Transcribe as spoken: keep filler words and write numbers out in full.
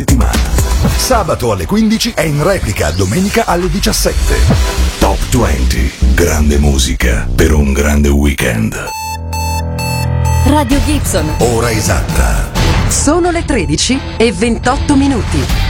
Sabato alle quindici e in replica domenica alle diciassette. Top venti, grande musica per un grande weekend. Radio Gibson. Ora esatta. Sono le tredici e ventotto minuti.